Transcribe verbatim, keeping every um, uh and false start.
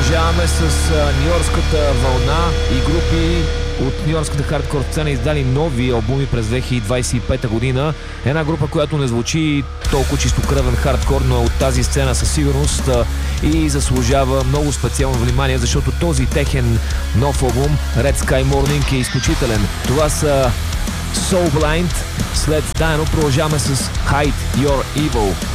Продължаваме с нью-йоркската вълна и групи от нью-йоркската хардкор сцена издали нови албуми през две хиляди двадесет и пета година. Една група, която не звучи толкова чистокръвен хардкор, но е от тази сцена със сигурност и заслужава много специално внимание, защото този техен нов албум Red Sky Morning е изключителен. Това са Soul Blind. След заедно продължаваме с Hide Your Evil.